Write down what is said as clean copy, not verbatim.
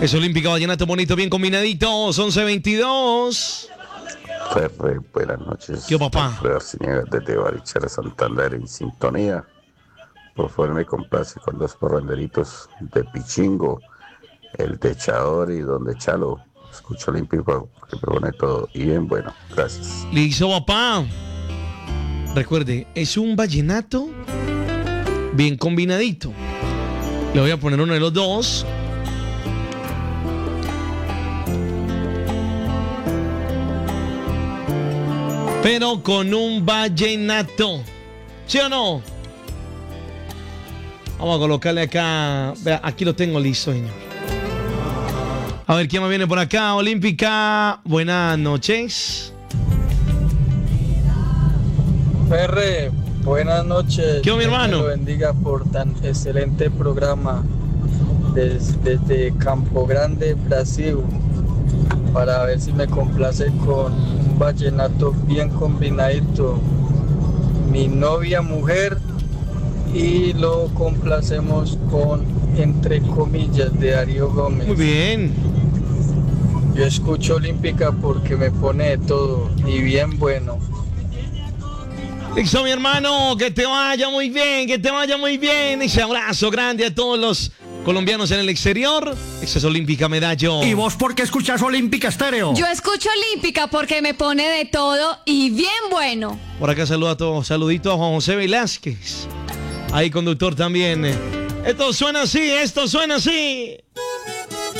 Es Olímpica Vallenato bonito, bien combinaditos. 11:22. Ferre, buenas noches. ¿Qué papá? Alfredo Arciniegas desde Barichara, Santander, en sintonía. Por favor, me complace con dos parranderitos de Pichingo, el de Echador y donde Chalo. Escucho Olímpico que propone todo. Y bien, bueno, gracias. Listo, papá. Recuerde, es un vallenato bien combinadito. Le voy a poner uno de los dos. Pero con un vallenato. ¿Sí o no? Vamos a colocarle acá. Vea, aquí lo tengo listo, señor. A ver, ¿quién más viene por acá? Olímpica. Buenas noches. Ferre, buenas noches. ¿Qué onda, mi hermano? Dios me lo bendiga por tan excelente programa desde Campo Grande, Brasil, para ver si me complace con un vallenato bien combinadito. Mi novia mujer, y lo complacemos con Entre comillas de Darío Gómez. Muy bien. Yo escucho Olímpica porque me pone de todo y bien bueno. Listo, mi hermano, que te vaya muy bien, que te vaya muy bien. Ese abrazo grande a todos los colombianos en el exterior. Esa es Olímpica Medallo. ¿Y vos por qué escuchas Olímpica Estéreo? Yo escucho Olímpica porque me pone de todo y bien bueno. Por acá saludito a Juan José Velázquez. Ahí conductor también. Esto suena así, esto suena así.